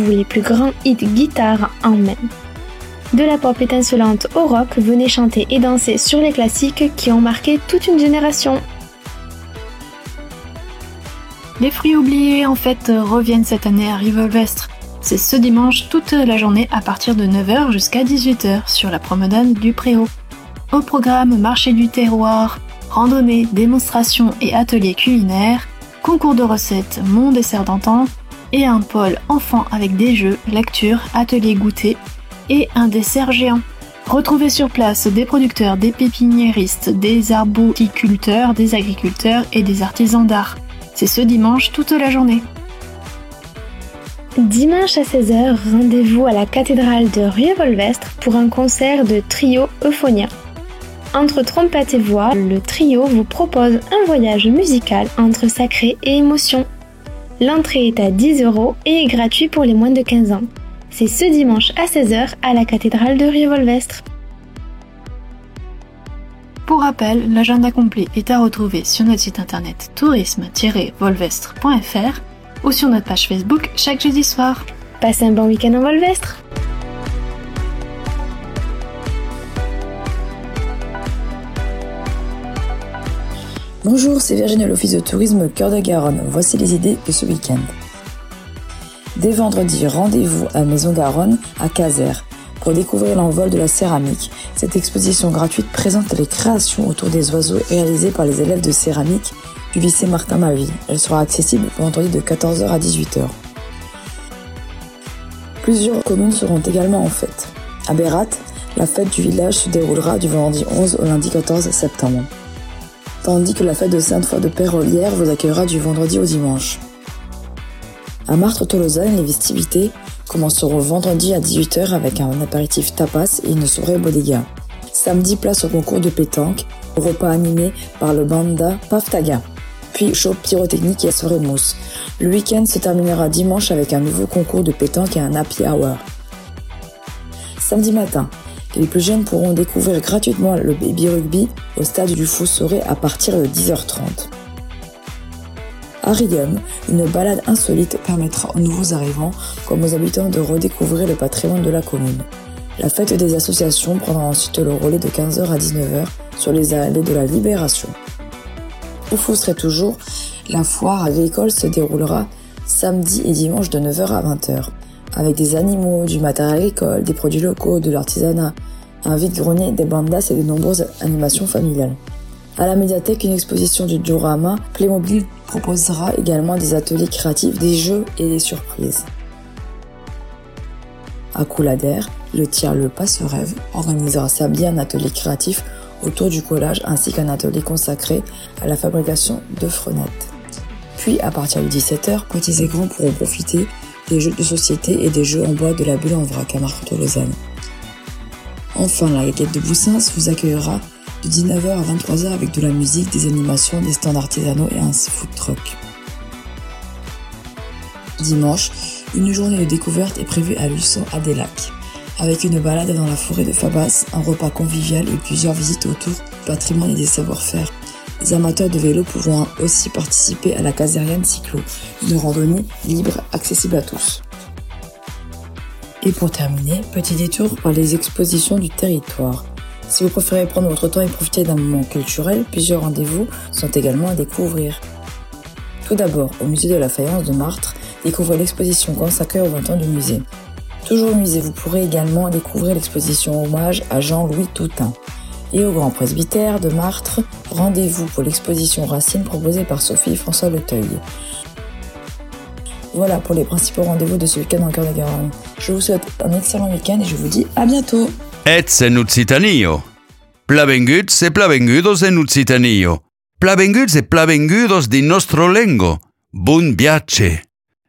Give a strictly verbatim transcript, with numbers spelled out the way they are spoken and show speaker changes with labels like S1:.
S1: vous les plus grands hits guitare en main. De la pop étincelante au rock, venez chanter et danser sur les classiques qui ont marqué toute une génération.
S2: Les fruits oubliés en fait reviennent cette année à Rivolvestre. C'est ce dimanche toute la journée à partir de neuf heures jusqu'à dix-huit heures sur la promenade du Préau. Au programme marché du terroir, randonnée, démonstrations et ateliers culinaires, concours de recettes, mon dessert d'antan et un pôle enfants avec des jeux, lecture, ateliers goûter et un dessert géant. Retrouvez sur place des producteurs, des pépiniéristes, des arboriculteurs, des agriculteurs et des artisans d'art. C'est ce dimanche toute la journée.
S1: Dimanche à seize heures, rendez-vous à la cathédrale de Rivolvestre pour un concert de trio Euphonia. Entre trompette et voix, le trio vous propose un voyage musical entre sacré et émotion. L'entrée est à dix euros et est gratuite pour les moins de quinze ans. C'est ce dimanche à seize heures à la cathédrale de Rivolvestre.
S2: Pour rappel, l'agenda complet est à retrouver sur notre site internet tourisme tiret volvestre point f r ou sur notre page Facebook chaque jeudi soir.
S1: Passez un bon week-end en Volvestre!
S3: Bonjour, c'est Virginie de l'Office de tourisme Cœur de Garonne. Voici les idées de ce week-end. Dès vendredi, rendez-vous à Maison Garonne, à Caser, pour découvrir l'envol de la céramique. Cette exposition gratuite présente les créations autour des oiseaux réalisées par les élèves de céramique du lycée Martin Maville. Elle sera accessible vendredi de quatorze heures à dix-huit heures. Plusieurs communes seront également en fête. À Bérat, la fête du village se déroulera du vendredi onze au lundi quatorze septembre. Tandis que la fête de Sainte-Foy de Pérolière vous accueillera du vendredi au dimanche. À Martres-Tolosane, les festivités commenceront vendredi à dix-huit heures avec un apéritif tapas et une soirée bodega. Samedi, place au concours de pétanque, au repas animé par le banda Paftaga. Puis show pyrotechnique et soirée mousse. Le week-end se terminera dimanche avec un nouveau concours de pétanque et un happy hour. Samedi matin, les plus jeunes pourront découvrir gratuitement le baby rugby au stade du Fossoret à partir de dix heures trente. À Riom, une balade insolite permettra aux nouveaux arrivants comme aux habitants de redécouvrir le patrimoine de la commune. La fête des associations prendra ensuite le relais de quinze heures à dix-neuf heures sur les allées de la Libération. Au Fossoret toujours, la foire agricole se déroulera samedi et dimanche de neuf heures à vingt heures, avec des animaux, du matériel agricole, des produits locaux, de l'artisanat, un vide-grenier, des bandas et de nombreuses animations familiales. À la médiathèque, une exposition du diorama Playmobil proposera également des ateliers créatifs, des jeux et des surprises. À Coulader, le tiers Le Passe-Rêve organisera samedi un atelier créatif autour du collage ainsi qu'un atelier consacré à la fabrication de frenettes. Puis, à partir de dix-sept heures, petits et grands pourront profiter des jeux de société et des jeux en bois de la bulle en vrac à Martres-Tolosane. Enfin, la Guinguette de Boussins vous accueillera de dix-neuf heures à vingt-trois heures avec de la musique, des animations, des stands artisanaux et un food truck. Dimanche, une journée de découverte est prévue à Luçon à des lacs, avec une balade dans la forêt de Fabas, un repas convivial et plusieurs visites autour du patrimoine et des savoir-faire. Les amateurs de vélo pourront aussi participer à la Caseriane Cyclo, une randonnée libre accessible à tous. Et pour terminer, petit détour par les expositions du territoire. Si vous préférez prendre votre temps et profiter d'un moment culturel, plusieurs rendez-vous sont également à découvrir. Tout d'abord, au musée de la Faïence de Martres, découvrez l'exposition consacrée aux vingt ans du musée. Toujours au musée, vous pourrez également découvrir l'exposition hommage à Jean-Louis Toutain. Et au Grand Presbytère de Martres, rendez-vous pour l'exposition Racine proposée par Sophie François Leteuil. Voilà pour les principaux rendez-vous de ce week-end en Cœur de Garonne. Je vous souhaite un excellent week-end et je vous dis à bientôt.
S4: Et en Occitanio. Plavenguts e plavengudos en Occitanio. Plavenguts e plavengudos di nostro lengo. Buon viaggio.